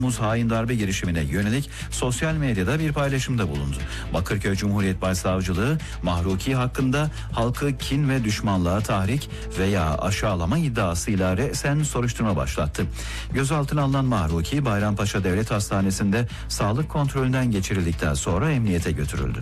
hain darbe girişimine yönelik sosyal medyada bir paylaşımda bulundu. Bakırköy Cumhuriyet Başsavcılığı Mahruki hakkında halkı kin ve düşmanlığa tahrik veya aşağılama iddiasıyla resen soruşturma başlattı. Gözaltına alınan Mahruki Bayrampaşa Devlet Hastanesi'nde sağlık kontrolünden geçirildikten sonra emniyete götürüldü.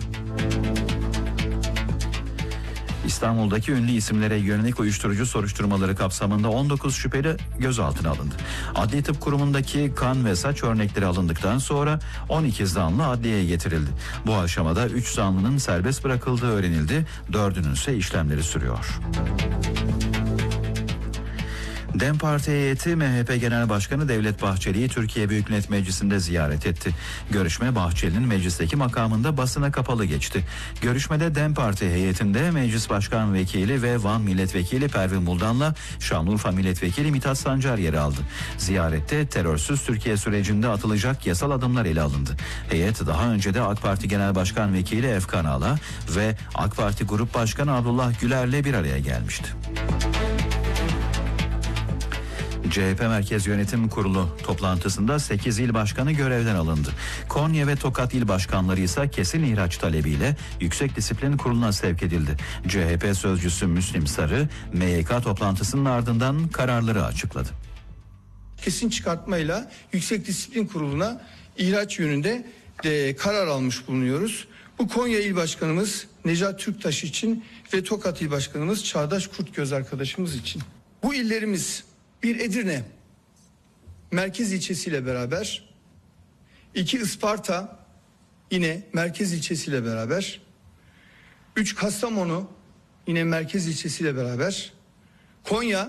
İstanbul'daki ünlü isimlere yönelik uyuşturucu soruşturmaları kapsamında 19 şüpheli gözaltına alındı. Adli Tıp Kurumu'ndaki kan ve saç örnekleri alındıktan sonra 12 zanlı adliyeye getirildi. Bu aşamada 3 zanlının serbest bırakıldığı öğrenildi, 4'ünün ise işlemleri sürüyor. DEM Parti heyeti MHP Genel Başkanı Devlet Bahçeli'yi Türkiye Büyük Millet Meclisi'nde ziyaret etti. Görüşme Bahçeli'nin meclisteki makamında basına kapalı geçti. Görüşmede DEM Parti heyetinde Meclis Başkan Vekili ve Van Milletvekili Pervin Buldan'la Şanlıurfa Milletvekili Mithat Sancar yer aldı. Ziyarette terörsüz Türkiye sürecinde atılacak yasal adımlar ele alındı. Heyet daha önce de AK Parti Genel Başkan Vekili Efkan Ala ve AK Parti Grup Başkanı Abdullah Güler'le bir araya gelmişti. CHP Merkez Yönetim Kurulu toplantısında 8 il başkanı görevden alındı. Konya ve Tokat il başkanları ise kesin ihraç talebiyle Yüksek Disiplin Kurulu'na sevk edildi. CHP sözcüsü Müslim Sarı, MYK toplantısının ardından kararları açıkladı. Kesin çıkartmayla Yüksek Disiplin Kurulu'na ihraç yönünde karar almış bulunuyoruz. Bu Konya il başkanımız Necat Türktaş için ve Tokat il başkanımız Çağdaş Kurtgöz arkadaşımız için. Bu illerimiz: bir Edirne merkez ilçesiyle beraber, 2 Isparta yine merkez ilçesiyle beraber, 3 Kastamonu yine merkez ilçesiyle beraber, Konya,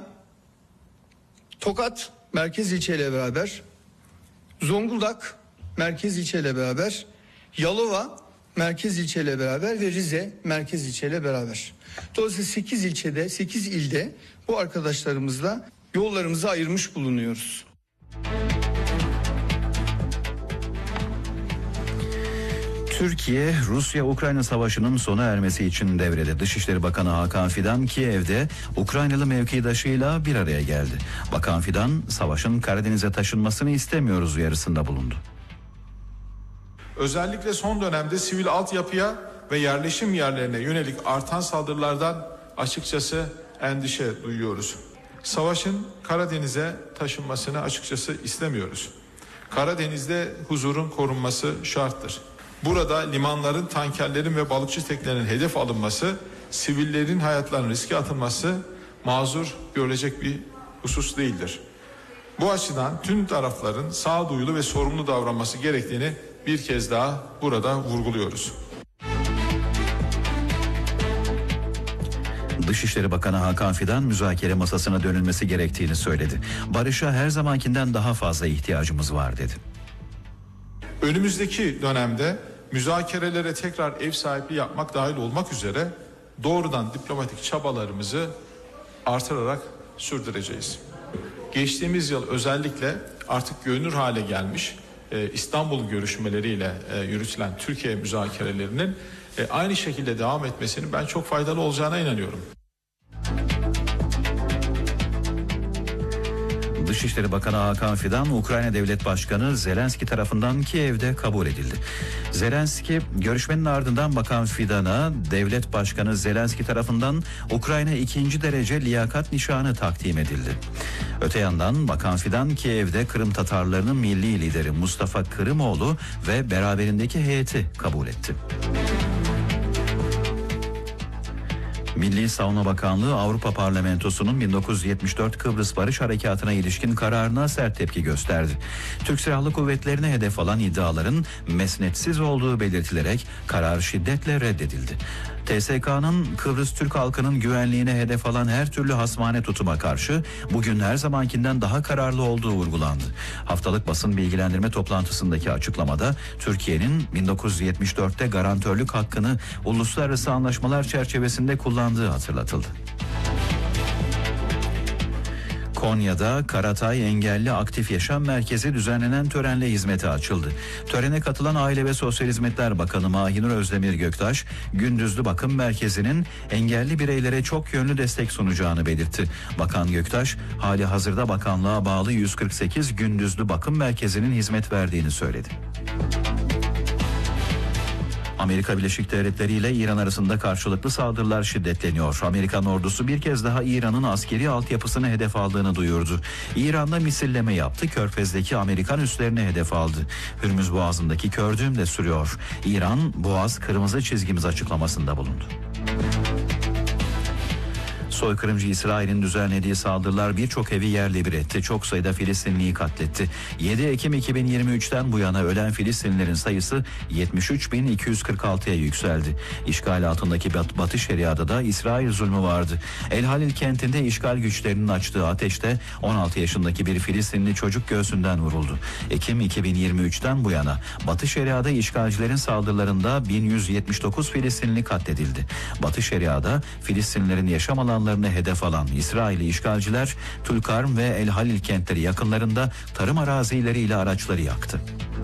Tokat merkez ilçeyle beraber, Zonguldak merkez ilçeyle beraber, Yalova merkez ilçeyle beraber ve Rize merkez ilçeyle beraber. Dolayısıyla 8 ilde bu arkadaşlarımızla yollarımızı ayırmış bulunuyoruz. Türkiye, Rusya-Ukrayna savaşının sona ermesi için devrede. Dışişleri Bakanı Hakan Fidan Kiev'de Ukraynalı mevkidaşıyla bir araya geldi. Bakan Fidan, savaşın Karadeniz'e taşınmasını istemiyoruz uyarısında bulundu. Özellikle son dönemde sivil altyapıya ve yerleşim yerlerine yönelik artan saldırılardan açıkçası endişe duyuyoruz. Savaşın Karadeniz'e taşınmasını açıkçası istemiyoruz. Karadeniz'de huzurun korunması şarttır. Burada limanların, tankerlerin ve balıkçı teknelerinin hedef alınması, sivillerin hayatlarının riske atılması mazur görülecek bir husus değildir. Bu açıdan tüm tarafların sağduyulu ve sorumlu davranması gerektiğini bir kez daha burada vurguluyoruz. Dışişleri Bakanı Hakan Fidan müzakere masasına dönülmesi gerektiğini söyledi. Barışa her zamankinden daha fazla ihtiyacımız var dedi. Önümüzdeki dönemde müzakerelere tekrar ev sahipliği yapmak dahil olmak üzere doğrudan diplomatik çabalarımızı artırarak sürdüreceğiz. Geçtiğimiz yıl özellikle artık görünür hale gelmiş İstanbul görüşmeleriyle yürütülen Türkiye müzakerelerinin aynı şekilde devam etmesinin ben çok faydalı olacağına inanıyorum. Dışişleri Bakanı Hakan Fidan, Ukrayna Devlet Başkanı Zelenski tarafından Kiev'de kabul edildi. Zelenski, görüşmenin ardından Bakan Fidan'a Devlet Başkanı Zelenski tarafından Ukrayna 2. derece liyakat nişanı takdim edildi. Öte yandan Bakan Fidan, Kiev'de Kırım Tatarlarının milli lideri Mustafa Kırımoğlu ve beraberindeki heyeti kabul etti. Milli Savunma Bakanlığı Avrupa Parlamentosu'nun 1974 Kıbrıs Barış Harekatı'na ilişkin kararına sert tepki gösterdi. Türk Silahlı Kuvvetleri'ne hedef alan iddiaların mesnetsiz olduğu belirtilerek karar şiddetle reddedildi. TSK'nın Kıbrıs Türk halkının güvenliğine hedef alan her türlü hasmane tutuma karşı bugün her zamankinden daha kararlı olduğu vurgulandı. Haftalık basın bilgilendirme toplantısındaki açıklamada Türkiye'nin 1974'te garantörlük hakkını uluslararası anlaşmalar çerçevesinde kullandığı hatırlatıldı. Konya'da Karatay Engelli Aktif Yaşam Merkezi düzenlenen törenle hizmete açıldı. Törene katılan Aile ve Sosyal Hizmetler Bakanı Mahinur Özdemir Göktaş, gündüzlü bakım merkezinin engelli bireylere çok yönlü destek sunacağını belirtti. Bakan Göktaş, hali hazırda bakanlığa bağlı 148 gündüzlü bakım merkezinin hizmet verdiğini söyledi. Amerika Birleşik Devletleri ile İran arasında karşılıklı saldırılar şiddetleniyor. Amerikan ordusu bir kez daha İran'ın askeri altyapısını hedef aldığını duyurdu. İran'da misilleme yaptı, Körfez'deki Amerikan üslerini hedef aldı. Hürmüz Boğazı'ndaki kördüğüm de sürüyor. İran, Boğaz kırmızı çizgimiz açıklamasında bulundu. Soykırımcı İsrail'in düzenlediği saldırılar birçok evi yerle bir etti. Çok sayıda Filistinliyi katletti. 7 Ekim 2023'ten bu yana ölen Filistinlilerin sayısı 73.246'ya yükseldi. İşgal altındaki Batı Şeria'da da İsrail zulmü vardı. El Halil kentinde işgal güçlerinin açtığı ateşte 16 yaşındaki bir Filistinli çocuk göğsünden vuruldu. Ekim 2023'ten bu yana Batı Şeria'da işgalcilerin saldırılarında 1179 Filistinli katledildi. Batı Şeria'da Filistinlilerin yaşam alanlarını hedef alan İsrailli işgalciler Tulkarm ve El Halil kentleri yakınlarında tarım arazileriyle araçları yaktı.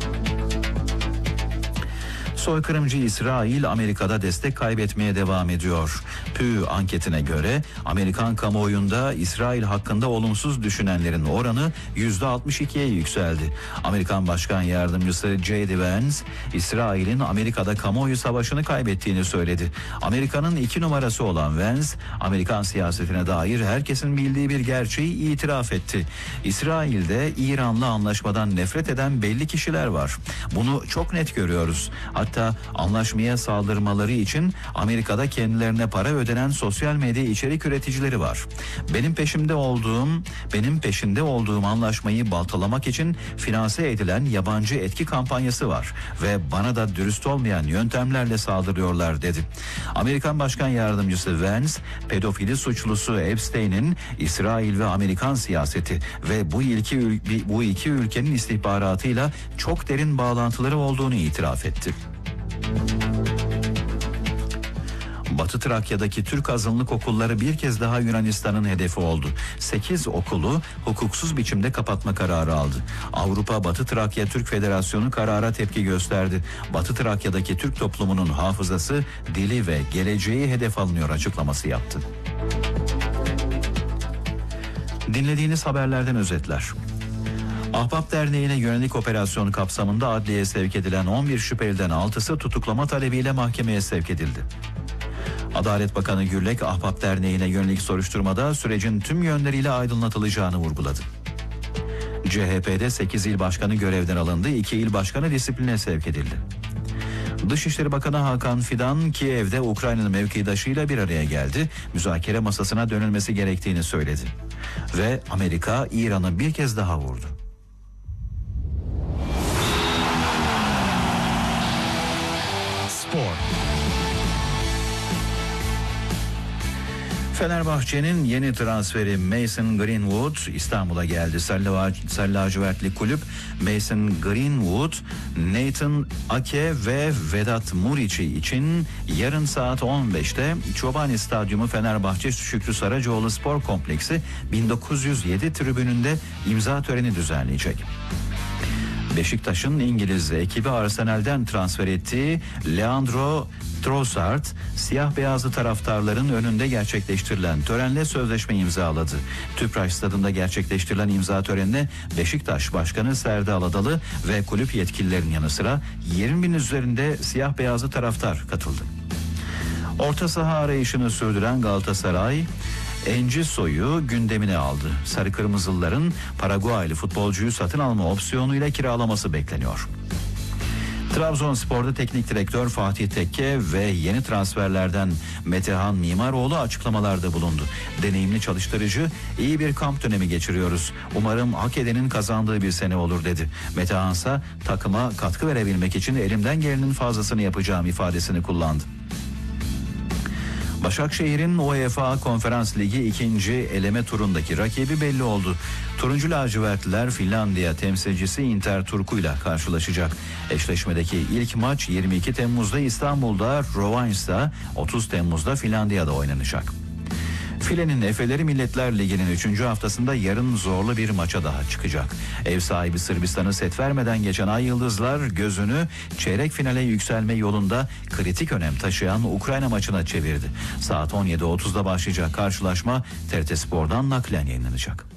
Soykırımcı İsrail Amerika'da destek kaybetmeye devam ediyor. Pew anketine göre Amerikan kamuoyunda İsrail hakkında olumsuz düşünenlerin oranı %62'ye yükseldi. Amerikan Başkan Yardımcısı J.D. Vance, İsrail'in Amerika'da kamuoyu savaşını kaybettiğini söyledi. Amerika'nın 2 numarası olan Vance, Amerikan siyasetine dair herkesin bildiği bir gerçeği itiraf etti. İsrail'de İran'la anlaşmadan nefret eden belli kişiler var. Bunu çok net görüyoruz. Hatta anlaşmaya saldırmaları için Amerika'da kendilerine para ödenen sosyal medya içerik üreticileri var. Benim peşinde olduğum anlaşmayı baltalamak için finanse edilen yabancı etki kampanyası var ve bana da dürüst olmayan yöntemlerle saldırıyorlar dedi. Amerikan Başkan Yardımcısı Vance, pedofili suçlusu Epstein'in İsrail ve Amerikan siyaseti ve bu iki ülkenin istihbaratıyla çok derin bağlantıları olduğunu itiraf etti. Batı Trakya'daki Türk azınlık okulları bir kez daha Yunanistan'ın hedefi oldu. 8 okulu hukuksuz biçimde kapatma kararı aldı. Avrupa Batı Trakya Türk Federasyonu karara tepki gösterdi. Batı Trakya'daki Türk toplumunun hafızası, dili ve geleceği hedef alınıyor açıklaması yaptı. Dinlediğiniz haberlerden özetler. Ahbap Derneği'ne yönelik operasyon kapsamında adliyeye sevk edilen 11 şüpheliden 6'sı tutuklama talebiyle mahkemeye sevk edildi. Adalet Bakanı Gürlek, Ahbap Derneği'ne yönelik soruşturmada sürecin tüm yönleriyle aydınlatılacağını vurguladı. CHP'de 8 il başkanı görevden alındı, 2 il başkanı disipline sevk edildi. Dışişleri Bakanı Hakan Fidan, Kiev'de Ukrayna'nın mevkidaşıyla bir araya geldi, müzakere masasına dönülmesi gerektiğini söyledi. Ve Amerika, İran'ı bir kez daha vurdu. Spor. Fenerbahçe'nin yeni transferi Mason Greenwood İstanbul'a geldi. Sarı lacivertli kulüp Mason Greenwood, Nathan Ake ve Vedat Muriçi için yarın saat 15'te Çobani Stadyumu Fenerbahçe Şükrü Saracoğlu Spor Kompleksi 1907 tribününde imza töreni düzenleyecek. Beşiktaş'ın İngiliz ekibi Arsenal'den transfer ettiği Leandro Trossard, siyah beyazlı taraftarların önünde gerçekleştirilen törenle sözleşme imzaladı. Tüpraş Stadı'nda gerçekleştirilen imza törenine Beşiktaş Başkanı Serdal Adalı ve kulüp yetkililerinin yanı sıra 20.000 üzerinde siyah beyazlı taraftar katıldı. Orta saha arayışını sürdüren Galatasaray, Encisoy'u gündemine aldı. Sarı Kırmızılıların Paraguaylı futbolcuyu satın alma opsiyonuyla kiralaması bekleniyor. Trabzonspor'da teknik direktör Fatih Tekke ve yeni transferlerden Metehan Mimaroğlu açıklamalarda bulundu. Deneyimli çalıştırıcı, iyi bir kamp dönemi geçiriyoruz. Umarım hak edenin kazandığı bir sene olur dedi. Metehan ise takıma katkı verebilmek için elimden gelenin fazlasını yapacağım ifadesini kullandı. Başakşehir'in UEFA Konferans Ligi 2. eleme turundaki rakibi belli oldu. Turuncu lacivertliler Finlandiya temsilcisi Inter Turku'yla karşılaşacak. Eşleşmedeki ilk maç 22 Temmuz'da İstanbul'da, rövanşta 30 Temmuz'da Finlandiya'da oynanacak. Filenin Efeleri Milletler Ligi'nin 3. haftasında yarın zorlu bir maça daha çıkacak. Ev sahibi Sırbistan'ı set vermeden geçen Ay Yıldızlar gözünü çeyrek finale yükselme yolunda kritik önem taşıyan Ukrayna maçına çevirdi. Saat 17.30'da başlayacak karşılaşma TRT Spor'dan naklen yayınlanacak.